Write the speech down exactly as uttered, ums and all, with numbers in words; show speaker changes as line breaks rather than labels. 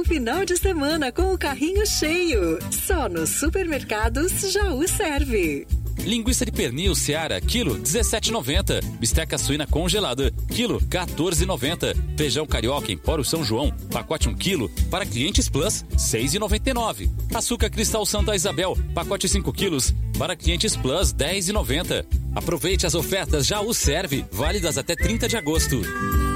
final de semana com o carrinho cheio. Só nos supermercados Jaú serve.
Linguiça de pernil Seara, quilo dezessete e noventa. Bisteca suína congelada, quilo quatorze e noventa. Feijão carioca em pó São João, pacote um quilo, para clientes Plus, seis e noventa e nove. Açúcar cristal Santa Isabel, pacote cinco quilos, para clientes Plus, dez e noventa. Aproveite as ofertas Jaú Serve, válidas até trinta de agosto.